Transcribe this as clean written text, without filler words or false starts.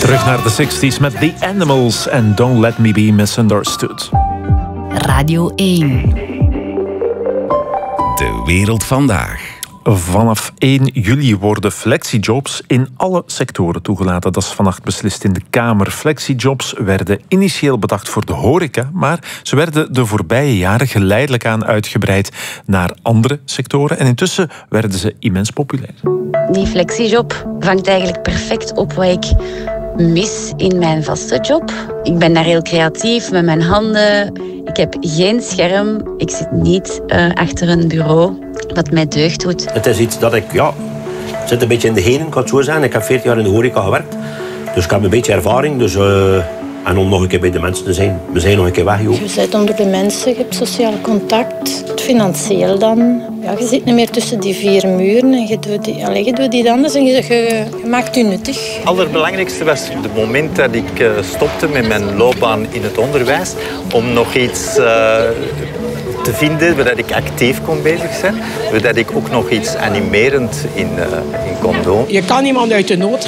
Terug naar de 60s met The Animals en Don't Let Me Be Misunderstood. Radio 1. De wereld vandaag. Vanaf 1 juli worden flexijobs in alle sectoren toegelaten. Dat is vannacht beslist in de Kamer. Flexijobs werden initieel bedacht voor de horeca, maar ze werden de voorbije jaren geleidelijk aan uitgebreid naar andere sectoren. En intussen werden ze immens populair. Die flexijob vangt eigenlijk perfect op wat ik mis in mijn vaste job. Ik ben daar heel creatief met mijn handen. Ik heb geen scherm. Ik zit niet achter een bureau, wat mij deugd doet. Het is iets dat ik, zit een beetje in de genen, ik kan het zo zeggen. Ik heb 40 jaar in de horeca gewerkt. Dus ik heb een beetje ervaring. Dus, en om nog een keer bij de mensen te zijn. We zijn nog een keer weg, joh. Je zit onder de mensen, je hebt sociaal contact. Het financieel dan. Ja, je zit niet meer tussen die 4 muren. En je doet die anders en je maakt je nuttig. Het allerbelangrijkste was het moment dat ik stopte met mijn loopbaan in het onderwijs. Om nog iets te vinden waar ik actief kon bezig zijn. Waar ik ook nog iets animerend in kon doen. Je kan iemand uit de nood